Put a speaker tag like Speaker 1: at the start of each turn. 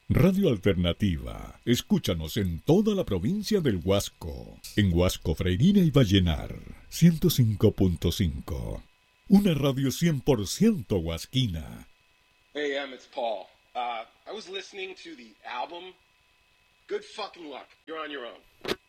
Speaker 1: Radio Alternativa. Escúchanos en toda la provincia del Huasco. En Huasco, Freirina y Vallenar. 105.5. Una radio 100% huasquina.
Speaker 2: Hey, it's Paul. I was listening to the album. Good fucking luck. You're on your own.